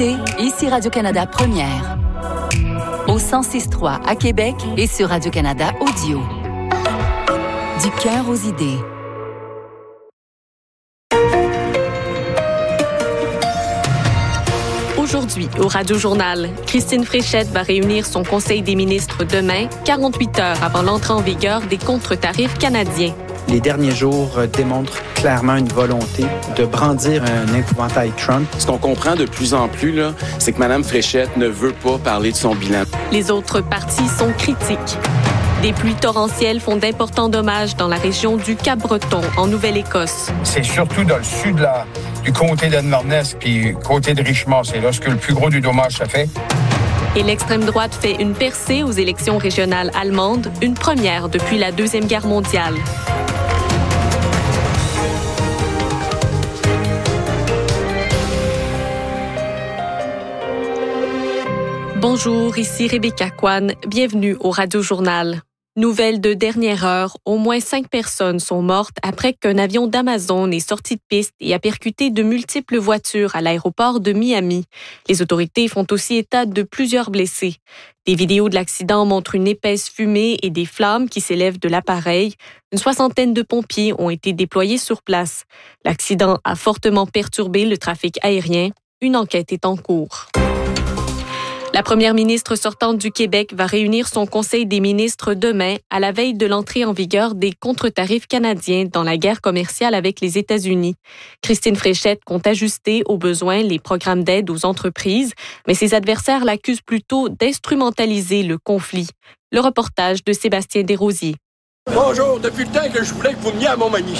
écoutez ici Radio-Canada Première. Au 106.3 à Québec et sur Radio-Canada Audio. Du cœur aux idées. Aujourd'hui, au Radio-Journal, Christine Fréchette va réunir son Conseil des ministres demain, 48 heures avant l'entrée en vigueur des contre-tarifs canadiens. Les derniers jours démontrent clairement une volonté de brandir un épouvantail Trump. Ce qu'on comprend de plus en plus, là, c'est que Mme Fréchette ne veut pas parler de son bilan. Les autres partis sont critiques. Des pluies torrentielles font d'importants dommages dans la région du Cap-Breton, en Nouvelle-Écosse. C'est surtout dans le sud du comté d'Inverness puis côté de Richmond. C'est là que le plus gros du dommage se fait. Et l'extrême droite fait une percée aux élections régionales allemandes, une première depuis la Deuxième Guerre mondiale. Bonjour, ici Rebecca Kwan. Bienvenue au Radio-Journal. Nouvelle de dernière heure, au moins 5 personnes sont mortes après qu'un avion d'Amazon est sorti de piste et a percuté de multiples voitures à l'aéroport de Miami. Les autorités font aussi état de plusieurs blessés. Des vidéos de l'accident montrent une épaisse fumée et des flammes qui s'élèvent de l'appareil. Une 60aine de pompiers ont été déployés sur place. L'accident a fortement perturbé le trafic aérien. Une enquête est en cours. La première ministre sortante du Québec va réunir son Conseil des ministres demain à la veille de l'entrée en vigueur des contre-tarifs canadiens dans la guerre commerciale avec les États-Unis. Christine Fréchette compte ajuster aux besoins les programmes d'aide aux entreprises, mais ses adversaires l'accusent plutôt d'instrumentaliser le conflit. Le reportage de Sébastien Desrosiers. Bonjour, depuis le temps que je voulais que vous veniez à Montmagny.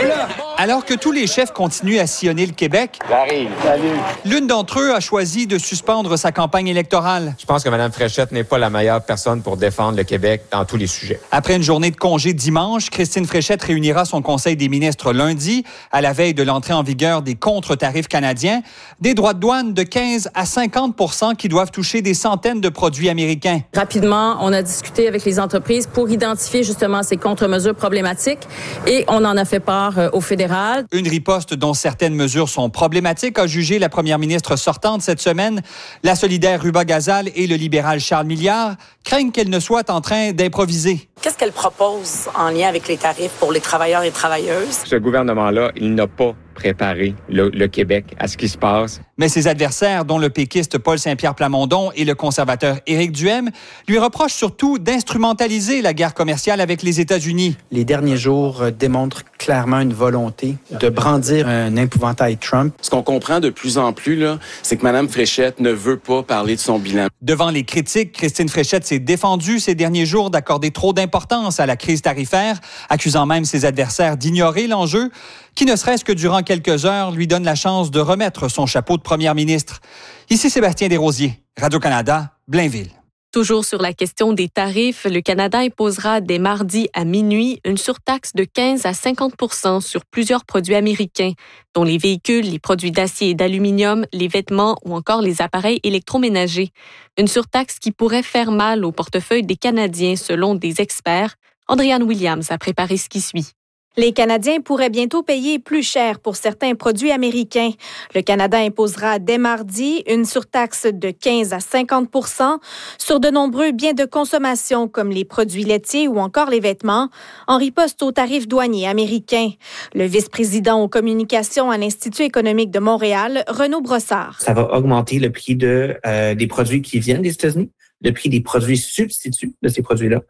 Alors que tous les chefs continuent à sillonner le Québec, J'arrive. Salut. l'une d'entre eux a choisi de suspendre sa campagne électorale. Je pense que Mme Fréchette n'est pas la meilleure personne pour défendre le Québec dans tous les sujets. Après une journée de congé dimanche, Christine Fréchette réunira son Conseil des ministres lundi, à la veille de l'entrée en vigueur des contre-tarifs canadiens, des droits de douane de 15 à 50 % qui doivent toucher des centaines de produits américains. Rapidement, on a discuté avec les entreprises pour identifier justement ces contre-mesures problématiques et on en a fait part au fédéral. Une riposte dont certaines mesures sont problématiques a jugé la première ministre sortante cette semaine. La solidaire Ruba Gazal et le libéral Charles Milliard craignent qu'elle ne soit en train d'improviser. Qu'est-ce qu'elle propose en lien avec les tarifs pour les travailleurs et travailleuses? Ce gouvernement-là, il n'a pas préparé le Québec à ce qui se passe. Mais ses adversaires, dont le péquiste Paul Saint-Pierre Plamondon et le conservateur Éric Duhaime, lui reprochent surtout d'instrumentaliser la guerre commerciale avec les États-Unis. Les derniers jours démontrent clairement une volonté de brandir un épouvantail Trump. Ce qu'on comprend de plus en plus, là, c'est que Mme Fréchette ne veut pas parler de son bilan. Devant les critiques, Christine Fréchette s'est défendue ces derniers jours d'accorder trop d'importance à la crise tarifaire, accusant même ses adversaires d'ignorer l'enjeu, qui ne serait-ce que durant quelques heures lui donne la chance de remettre son chapeau de première ministre. Ici Sébastien Desrosiers, Radio-Canada, Blainville. Toujours sur la question des tarifs, le Canada imposera dès mardi à minuit une surtaxe de 15 à 50 % sur plusieurs produits américains, dont les véhicules, les produits d'acier et d'aluminium, les vêtements ou encore les appareils électroménagers. Une surtaxe qui pourrait faire mal au portefeuille des Canadiens, selon des experts. Andréane Williams a préparé ce qui suit. Les Canadiens pourraient bientôt payer plus cher pour certains produits américains. Le Canada imposera dès mardi une surtaxe de 15 à 50 % sur de nombreux biens de consommation comme les produits laitiers ou encore les vêtements, en riposte aux tarifs douaniers américains. Le vice-président aux communications à l'Institut économique de Montréal, Renaud Brossard. Ça va augmenter le prix des produits qui viennent des États-Unis, le prix des produits substituts de ces produits-là,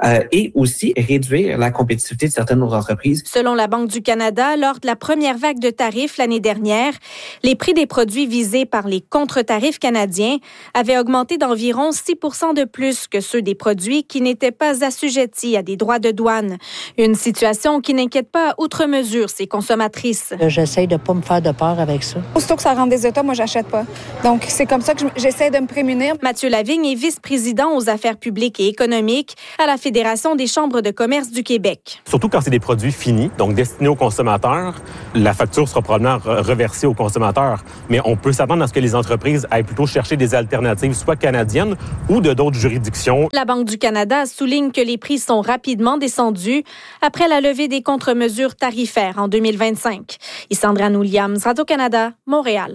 et aussi réduire la compétitivité de certaines autres entreprises. Selon la Banque du Canada, lors de la première vague de tarifs l'année dernière, les prix des produits visés par les contre-tarifs canadiens avaient augmenté d'environ 6 % de plus que ceux des produits qui n'étaient pas assujettis à des droits de douane. Une situation qui n'inquiète pas outre mesure ces consommatrices. J'essaie de ne pas me faire de peur avec ça. Aussitôt que ça rentre des États, moi, j'achète pas. Donc, c'est comme ça que j'essaie de me prémunir. Mathieu Lavigne est vice-président aux affaires publiques et économiques à la Fédération des chambres de commerce du Québec. Surtout quand c'est des produits finis, donc destinés aux consommateurs, la facture sera probablement reversée aux consommateurs. Mais on peut s'attendre à ce que les entreprises aillent plutôt chercher des alternatives, soit canadiennes ou de d'autres juridictions. La Banque du Canada souligne que les prix sont rapidement descendus après la levée des contre-mesures tarifaires en 2025. Ici Andréane Williams, Radio-Canada, Montréal.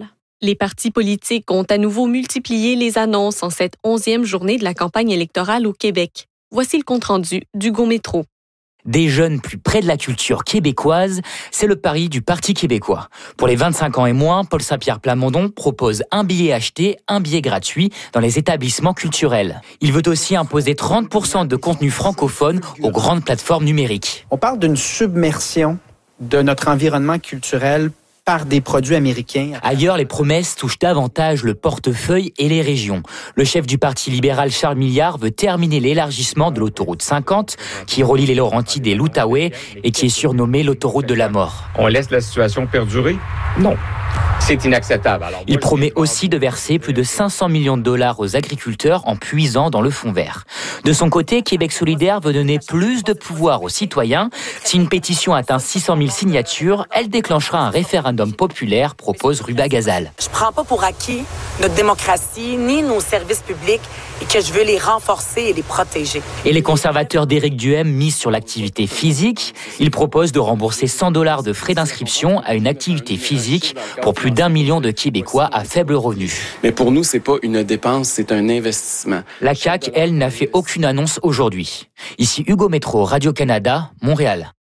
Les partis politiques ont à nouveau multiplié les annonces en cette 11e journée de la campagne électorale au Québec. Voici le compte-rendu d'Hugo Métro. Des jeunes plus près de la culture québécoise, c'est le pari du Parti québécois. Pour les 25 ans et moins, Paul Saint-Pierre Plamondon propose un billet acheté, un billet gratuit dans les établissements culturels. Il veut aussi imposer 30% de contenu francophone aux grandes plateformes numériques. On parle d'une submersion de notre environnement culturel par des produits américains. Ailleurs, les promesses touchent davantage le portefeuille et les régions. Le chef du Parti libéral, Charles Milliard, veut terminer l'élargissement de l'autoroute 50, qui relie les Laurentides et l'Outaouais et qui est surnommée l'autoroute de la mort. On laisse la situation perdurer? Non. C'est inacceptable. Il promet aussi de verser plus de 500 millions de dollars aux agriculteurs en puisant dans le fonds vert. De son côté, Québec solidaire veut donner plus de pouvoir aux citoyens. Si une pétition atteint 600 000 signatures, elle déclenchera un référendum populaire, propose Ruba Gazal. Je prends pas pour acquis notre démocratie ni nos services publics et que je veux les renforcer et les protéger. Et les conservateurs d'Éric Duhem misent sur l'activité physique. Ils proposent de rembourser 100 $ de frais d'inscription à une activité physique pour plus d'1 million de Québécois à faible revenu. Mais pour nous, c'est pas une dépense, c'est un investissement. La CAQ, elle, n'a fait aucune annonce aujourd'hui. Ici Hugo Métro, Radio-Canada, Montréal.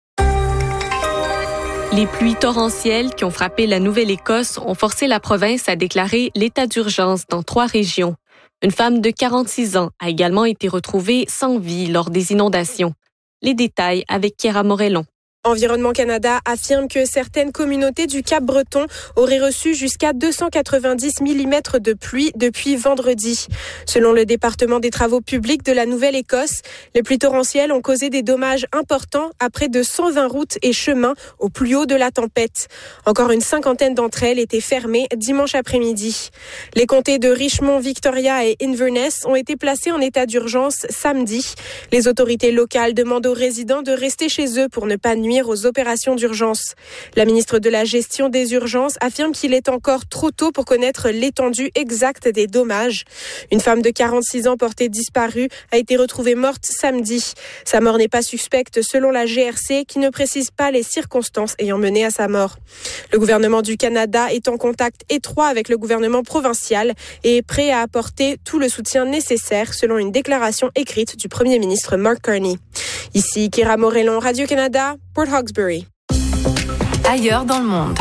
Les pluies torrentielles qui ont frappé la Nouvelle-Écosse ont forcé la province à déclarer l'état d'urgence dans 3 régions. Une femme de 46 ans a également été retrouvée sans vie lors des inondations. Les détails avec Chiara Morellon. Environnement Canada affirme que certaines communautés du Cap-Breton auraient reçu jusqu'à 290 mm de pluie depuis vendredi. Selon le département des travaux publics de la Nouvelle-Écosse, les pluies torrentielles ont causé des dommages importants à près de 120 routes et chemins au plus haut de la tempête. Encore une 50aine d'entre elles étaient fermées dimanche après-midi. Les comtés de Richmond, Victoria et Inverness ont été placés en état d'urgence samedi. Les autorités locales demandent aux résidents de rester chez eux pour ne pas nuire aux opérations d'urgence. La ministre de la Gestion des urgences affirme qu'il est encore trop tôt pour connaître l'étendue exacte des dommages. Une femme de 46 ans portée disparue a été retrouvée morte samedi. Sa mort n'est pas suspecte selon la GRC qui ne précise pas les circonstances ayant mené à sa mort. Le gouvernement du Canada est en contact étroit avec le gouvernement provincial et est prêt à apporter tout le soutien nécessaire selon une déclaration écrite du premier ministre Mark Carney. Ici Chiara Morellon, Radio-Canada, Port Hawkesbury. Ailleurs dans le monde.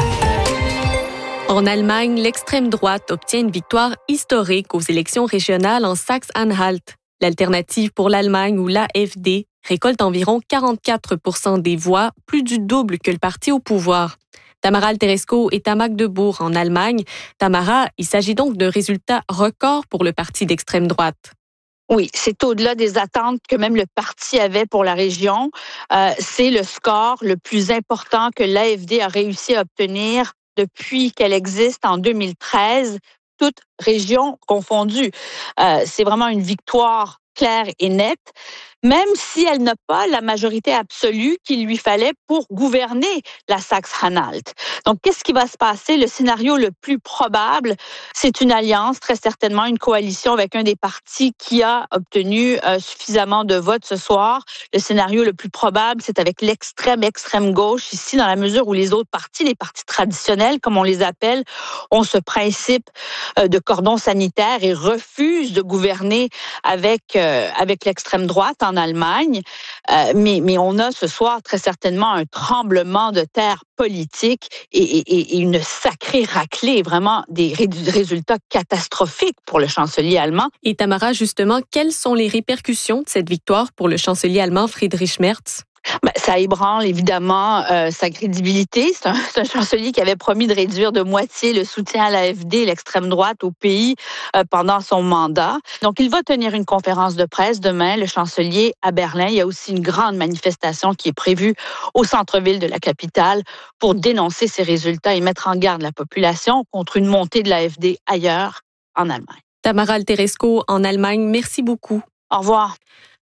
En Allemagne, l'extrême droite obtient une victoire historique aux élections régionales en Saxe-Anhalt. L'alternative pour l'Allemagne, ou l'AfD, récolte environ 44% des voix, plus du double que le parti au pouvoir. Tamara Alterescu est à Magdebourg, en Allemagne. Tamara, il s'agit donc d'un résultat record pour le parti d'extrême droite. Oui, c'est au-delà des attentes que même le parti avait pour la région. C'est le score le plus important que l'AfD a réussi à obtenir depuis qu'elle existe en 2013, toutes régions confondues. C'est vraiment une victoire claire et nette, même si elle n'a pas la majorité absolue qu'il lui fallait pour gouverner la Saxe-Anhalt. Donc, qu'est-ce qui va se passer? Le scénario le plus probable, c'est une alliance, très certainement une coalition avec un des partis qui a obtenu suffisamment de votes ce soir. Le scénario le plus probable, c'est avec l'extrême gauche ici, dans la mesure où les autres partis, les partis traditionnels, comme on les appelle, ont ce principe de cordon sanitaire et refusent de gouverner avec l'extrême droite en Allemagne, mais on a ce soir très certainement un tremblement de terre politique et une sacrée raclée, vraiment des résultats catastrophiques pour le chancelier allemand. Et Tamara, justement, quelles sont les répercussions de cette victoire pour le chancelier allemand Friedrich Merz? Ça ébranle évidemment sa crédibilité. C'est un chancelier qui avait promis de réduire de moitié le soutien à l'AfD, l'extrême droite, au pays pendant son mandat. Donc, il va tenir une conférence de presse demain, le chancelier, à Berlin. Il y a aussi une grande manifestation qui est prévue au centre-ville de la capitale pour dénoncer ces résultats et mettre en garde la population contre une montée de l'AfD ailleurs en Allemagne. Tamara Alterescu en Allemagne, merci beaucoup. Au revoir.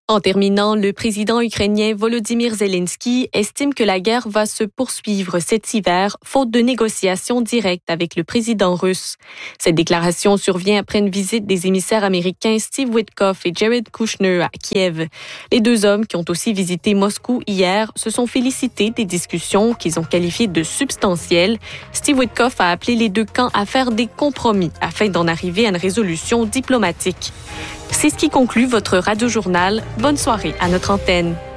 En terminant, le président ukrainien Volodymyr Zelensky estime que la guerre va se poursuivre cet hiver, faute de négociations directes avec le président russe. Cette déclaration survient après une visite des émissaires américains Steve Witkoff et Jared Kushner à Kiev. Les deux hommes, qui ont aussi visité Moscou hier, se sont félicités des discussions qu'ils ont qualifiées de substantielles. Steve Witkoff a appelé les deux camps à faire des compromis afin d'en arriver à une résolution diplomatique. C'est ce qui conclut votre Radio-Journal. Bonne soirée à notre antenne.